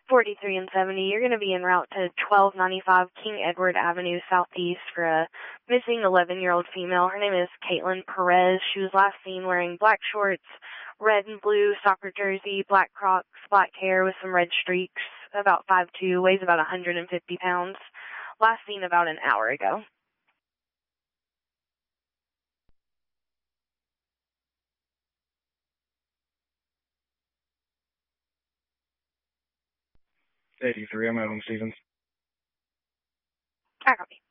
43 and 70. You're going to be en route to 1295 King Edward Avenue Southeast for a missing 11-year-old female. Her name is Caitlin Perez. She was last seen wearing black shorts, red and blue soccer jersey, black Crocs, black hair with some red streaks, about 5'2", weighs about 150 pounds. Last seen about an hour ago. '83, I'm Evan Stevens. I copy.